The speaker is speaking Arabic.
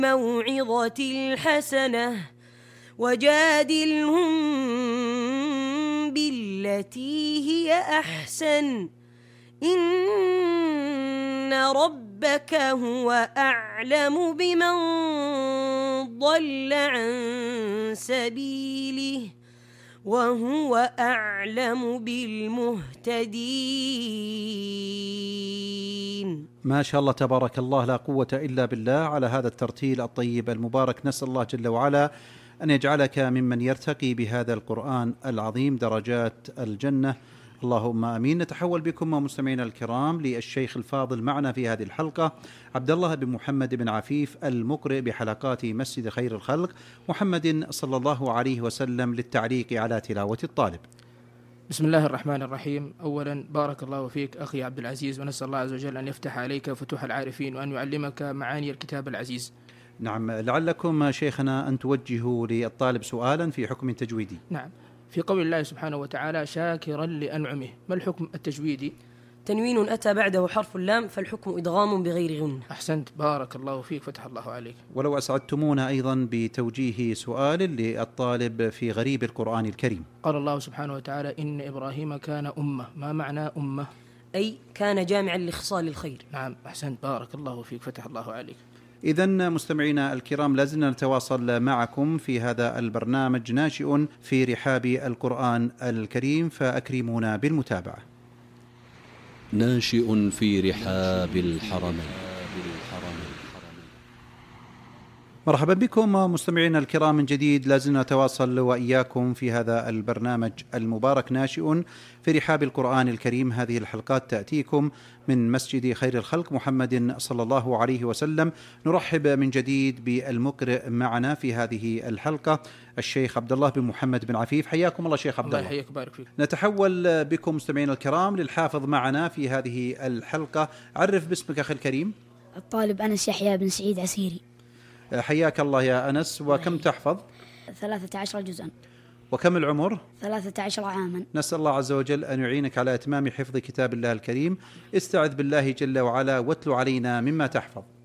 موعظة الحسنة وجادلهم بالتي هي أحسن إن ربك هو أعلم بمن ضل عن سبيله وهو أعلم بالمهتدين. ما شاء الله تبارك الله، لا قوة إلا بالله على هذا الترتيل الطيب المبارك. نسأل الله جل وعلا أن يجعلك ممن يرتقي بهذا القرآن العظيم درجات الجنة، اللهم آمين. نتحول بكم مستمعينا الكرام للشيخ الفاضل معنا في هذه الحلقة، عبد الله بن محمد بن عفيف، المقرئ بحلقات مسجد خير الخلق محمد صلى الله عليه وسلم، للتعليق على تلاوة الطالب. بسم الله الرحمن الرحيم. أولا بارك الله فيك أخي عبد العزيز، ونسأل الله عز وجل أن يفتح عليك فتوح العارفين وأن يعلمك معاني الكتاب العزيز. نعم، لعلكم شيخنا أن توجهوا للطالب سؤالا في حكم تجويدي. نعم، في قول الله سبحانه وتعالى شاكرا لأنعمه، ما الحكم التجويدي؟ تنوين أتى بعده حرف اللام فالحكم إدغام بغير غنة. أحسنت، بارك الله فيك، فتح الله عليك. ولو أسعدتمونا أيضا بتوجيه سؤال للطالب في غريب القرآن الكريم. قال الله سبحانه وتعالى إن إبراهيم كان أمة، ما معنى أمة؟ أي كان جامعا لخصال الخير. نعم أحسنت، بارك الله فيك، فتح الله عليك. إذن مستمعينا الكرام، لازلنا نتواصل معكم في هذا البرنامج ناشئ في رحاب القرآن الكريم، فأكرمونا بالمتابعة. ناشئ في رحاب الحرمين. مرحبا بكم مستمعينا الكرام من جديد، لازلنا نتواصل وإياكم في هذا البرنامج المبارك ناشئ في رحاب القرآن الكريم. هذه الحلقات تأتيكم من مسجد خير الخلق محمد صلى الله عليه وسلم. نرحب من جديد بالمقرئ معنا في هذه الحلقة الشيخ عبد الله بن محمد بن عفيف. حياكم الله شيخ عبد الله. الله يحييك، بارك فيك. نتحول بكم مستمعينا الكرام للحافظ معنا في هذه الحلقة. عرف باسمك أخي الكريم. الطالب أنس يحيى بن سعيد عسيري. حياك الله يا أنس. وكم تحفظ؟ 13 جزءا. وكم العمر؟ 13 عاما. نسأل الله عز وجل أن يعينك على إتمام حفظ كتاب الله الكريم. استعذ بالله جل وعلا واتل علينا مما تحفظ.